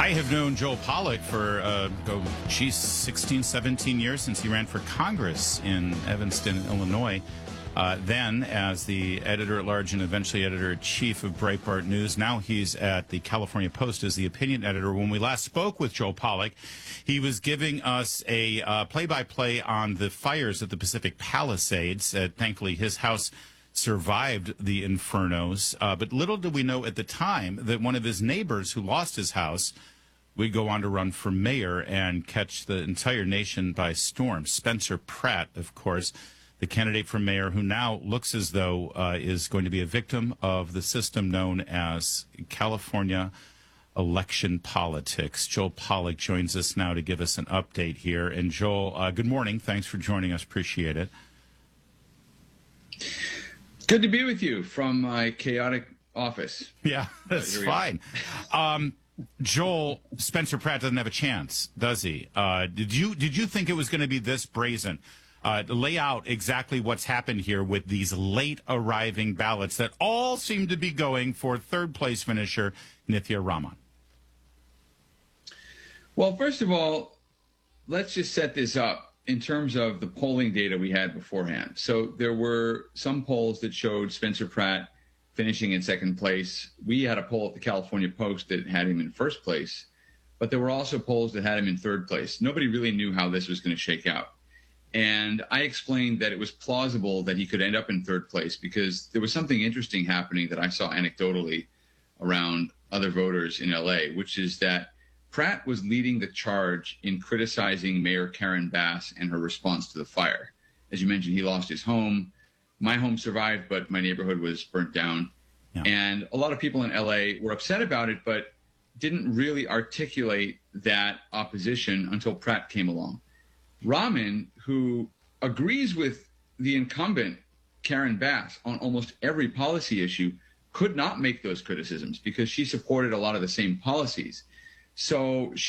I have known Joel Pollak for, 16, 17 years since he ran for Congress in Evanston, Illinois. Then as the editor-at-large and eventually editor-in-chief of Breitbart News. Now he's at the California Post as the opinion editor. When we last spoke with Joel Pollak, he was giving us a play-by-play on the fires at the Pacific Palisades. Thankfully, his house survived the infernos. But little did we know at the time that one of his neighbors who lost his house would go on to run for mayor and catch the entire nation by storm. Spencer Pratt, of course, the candidate for mayor, who now looks as though is going to be a victim of the system known as California election politics. Joel Pollak joins us now to give us an update here. And Joel, good morning. Thanks for joining us. Appreciate it. Good to be with you from my chaotic office. Yeah, that's fine. Joel, Spencer Pratt doesn't have a chance, does he? Did you think it was going to be this brazen? Lay out exactly what's happened here with these late arriving ballots that all seem to be going for third place finisher Nithya Raman. Well, first of all, let's just set this up in terms of the polling data we had beforehand. So there were some polls that showed Spencer Pratt finishing in second place. We had a poll at the California Post that had him in first place, but there were also polls that had him in third place. Nobody really knew how this was going to shake out. And I explained that it was plausible that he could end up in third place because there was something interesting happening that I saw anecdotally around other voters in LA, which is that Pratt was leading the charge in criticizing Mayor Karen Bass and her response to the fire. As you mentioned, he lost his home. My home survived, but my neighborhood was burnt down. Yeah. And a lot of people in LA were upset about it, but didn't really articulate that opposition until Pratt came along. Raman, who agrees with the incumbent, Karen Bass, on almost every policy issue, could not make those criticisms because she supported a lot of the same policies. So